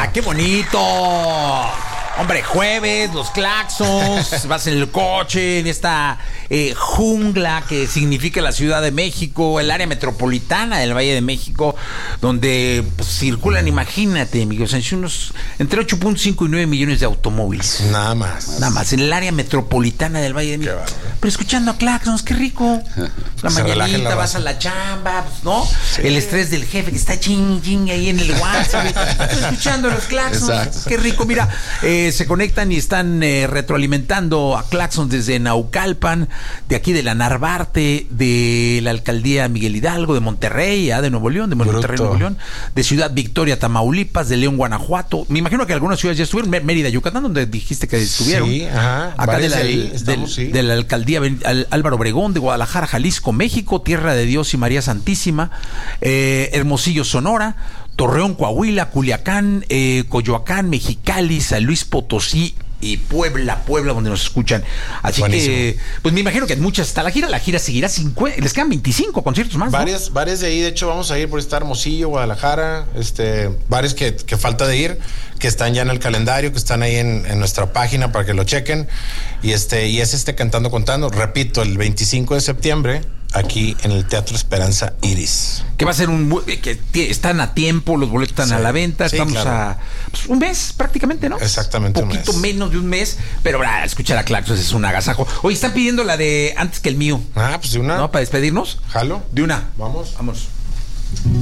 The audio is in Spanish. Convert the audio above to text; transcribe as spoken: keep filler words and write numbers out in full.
¡Ah, qué bonito! Hombre, jueves, los claxons, vas en el coche, en esta eh, jungla que significa la Ciudad de México, el área metropolitana del Valle de México, donde pues, circulan, imagínate, amigos, unos entre ocho punto cinco y nueve millones de automóviles. Nada más. Nada más, en el área metropolitana del Valle de México. Pero escuchando a claxons, qué rico. La Se mañanita, la vas a la chamba, pues, ¿no? Sí. El estrés del jefe que está ching, ching ahí en el WhatsApp. Escuchando los claxons. Exacto. Qué rico. Mira, eh, se conectan y están eh, retroalimentando a claxons desde Naucalpan, de aquí de la Narvarte, de la alcaldía Miguel Hidalgo, de Monterrey, ¿eh? de Nuevo León, de Monterrey, Bruto. Nuevo León, de Ciudad Victoria, Tamaulipas, de León, Guanajuato. Me imagino que algunas ciudades ya estuvieron. Mérida, Yucatán, donde dijiste que estuvieron. Sí, ajá. Acá de la, ahí, estamos, de, sí. de la alcaldía Álvaro Obregón, de Guadalajara, Jalisco, México, Tierra de Dios y María Santísima, eh, Hermosillo, Sonora, Torreón, Coahuila, Culiacán, eh, Coyoacán, Mexicali, San Luis Potosí y Puebla, Puebla, donde nos escuchan. Así Buenísimo. que, pues me imagino que en muchas está la gira, la gira seguirá cincuenta, les quedan veinticinco conciertos más, ¿no? Varias, varias de ahí, de hecho vamos a ir por esta Hermosillo, Guadalajara, este, varios que, que falta de ir, que están ya en el calendario, que están ahí en, en nuestra página para que lo chequen. Y este, y es este Cantando Contando, repito, el veinticinco de septiembre, aquí en el Teatro Esperanza Iris. Que va a ser un... que están a tiempo, los boletos están sí, a la venta, sí, estamos claro. a... Pues, un mes prácticamente, ¿no? Exactamente, un poquito un mes. menos de un mes, pero bra, escuchar a Claxons es un agasajo. Oye, están pidiendo la de Antes que el mío. Ah, pues de una. ¿No? Para despedirnos. Jalo. De una. Vamos. Vamos.